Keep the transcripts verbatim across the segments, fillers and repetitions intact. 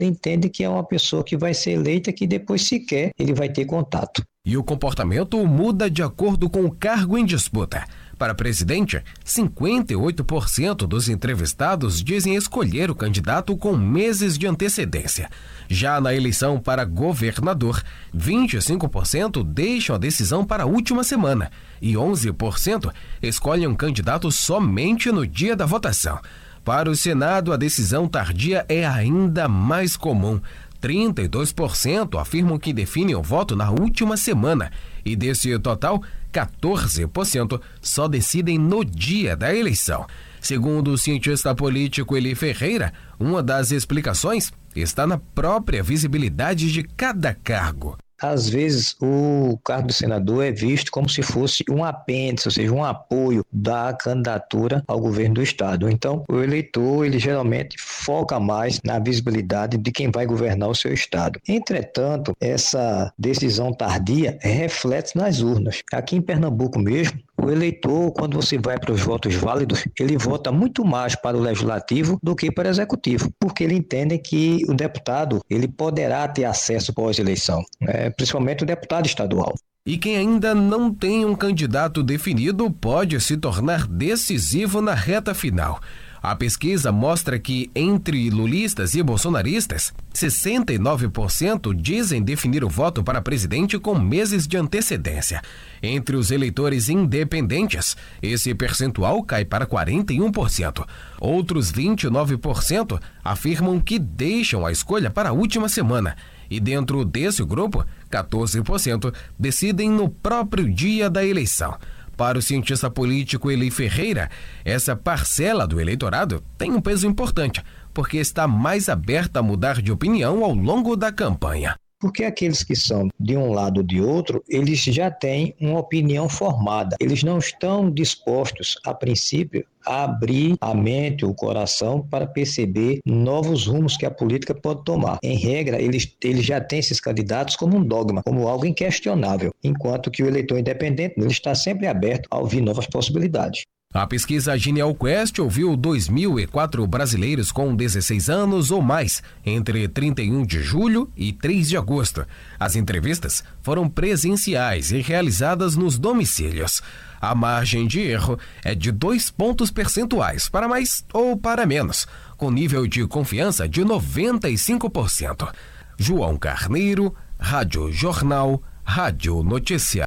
entende que é uma pessoa que vai ser eleita, que depois sequer ele vai ter contato. E o comportamento muda de acordo com o cargo em disputa. Para presidente, cinquenta e oito por cento dos entrevistados dizem escolher o candidato com meses de antecedência. Já na eleição para governador, vinte e cinco por cento deixam a decisão para a última semana e onze por cento escolhem um candidato somente no dia da votação. Para o Senado, a decisão tardia é ainda mais comum. trinta e dois por cento afirmam que definem o voto na última semana e desse total, quatorze por cento só decidem no dia da eleição. Segundo o cientista político Eli Ferreira, uma das explicações está na própria visibilidade de cada cargo. Às vezes, o cargo do senador é visto como se fosse um apêndice, ou seja, um apoio da candidatura ao governo do estado. Então, o eleitor, ele geralmente foca mais na visibilidade de quem vai governar o seu estado. Entretanto, essa decisão tardia reflete nas urnas. Aqui em Pernambuco mesmo, o eleitor, quando você vai para os votos válidos, ele vota muito mais para o legislativo do que para o executivo, porque ele entende que o deputado ele poderá ter acesso pós-eleição, né? Principalmente o deputado estadual. E quem ainda não tem um candidato definido pode se tornar decisivo na reta final. A pesquisa mostra que, entre lulistas e bolsonaristas, sessenta e nove por cento dizem definir o voto para presidente com meses de antecedência. Entre os eleitores independentes, esse percentual cai para quarenta e um por cento. Outros vinte e nove por cento afirmam que deixam a escolha para a última semana. E dentro desse grupo, quatorze por cento decidem no próprio dia da eleição. Para o cientista político Eli Ferreira, essa parcela do eleitorado tem um peso importante, porque está mais aberta a mudar de opinião ao longo da campanha. Porque aqueles que são de um lado ou de outro, eles já têm uma opinião formada. Eles não estão dispostos, a princípio, a abrir a mente, o coração, para perceber novos rumos que a política pode tomar. Em regra, eles, eles já têm esses candidatos como um dogma, como algo inquestionável, enquanto que o eleitor independente ele está sempre aberto a ouvir novas possibilidades. A pesquisa Genial Quest ouviu dois mil e quatro brasileiros com dezesseis anos ou mais, entre trinta e um de julho e três de agosto. As entrevistas foram presenciais e realizadas nos domicílios. A margem de erro é de dois pontos percentuais, para mais ou para menos, com nível de confiança de noventa e cinco por cento. João Carneiro, Rádio Jornal, Rádio Notícia.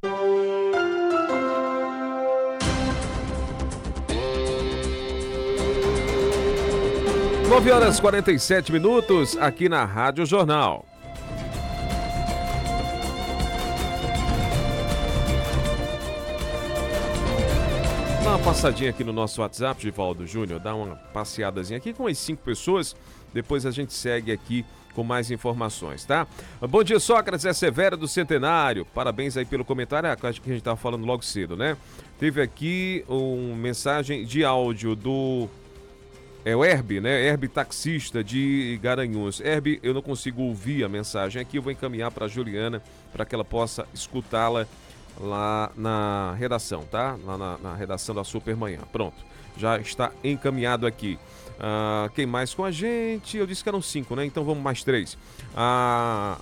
nove horas e quarenta e sete minutos aqui na Rádio Jornal. Dá uma passadinha aqui no nosso WhatsApp, Givaldo Júnior, dá uma passeadazinha aqui com as cinco pessoas, depois a gente segue aqui com mais informações, tá? Bom dia, Sócrates, é Severo do Centenário, parabéns aí pelo comentário, acho que a gente estava falando logo cedo, né? Teve aqui uma mensagem de áudio do... É o Herbe, né? Herbe taxista de Garanhuns. Herbe, eu não consigo ouvir a mensagem aqui, eu vou encaminhar para a Juliana para que ela possa escutá-la lá na redação, tá? Lá na, na redação da Supermanhã. Pronto, já está encaminhado aqui. Ah, quem mais com a gente? Eu disse que eram cinco, né? Então vamos mais três. Ah...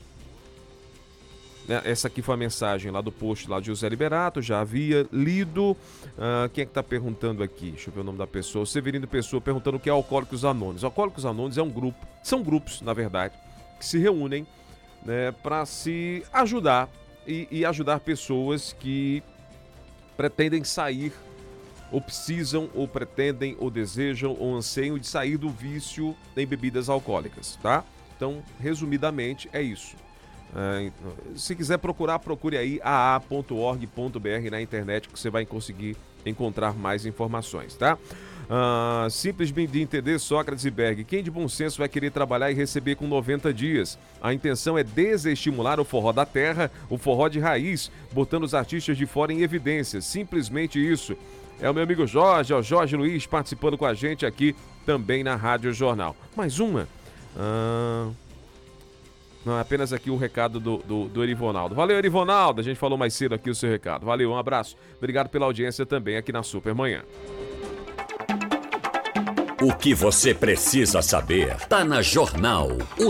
Essa aqui foi a mensagem lá do post lá de José Liberato, já havia lido. Uh, quem é que está perguntando aqui? Deixa eu ver o nome da pessoa. Severino Pessoa perguntando o que é Alcoólicos Anônimos. Alcoólicos Anônimos é um grupo, são grupos, na verdade, que se reúnem, né, para se ajudar e, e ajudar pessoas que pretendem sair, ou precisam, ou pretendem, ou desejam, ou anseiam de sair do vício em bebidas alcoólicas, tá? Então, resumidamente, é isso. Uh, se quiser procurar, procure aí a a ponto org ponto b r na internet que você vai conseguir encontrar mais informações, tá? Uh, simples bem de entender, Sócrates e Berg. Quem de bom senso vai querer trabalhar e receber com noventa dias? A intenção é desestimular o forró da terra, o forró de raiz, botando os artistas de fora em evidência. Simplesmente isso. É o meu amigo Jorge, é o Jorge Luiz participando com a gente aqui também na Rádio Jornal. Mais uma. Uh... Não, apenas aqui o recado do, do, do Erivonaldo. Valeu, Erivonaldo. A gente falou mais cedo aqui o seu recado. Valeu, um abraço. Obrigado pela audiência também aqui na Supermanhã. O que você precisa saber tá na Jornal. O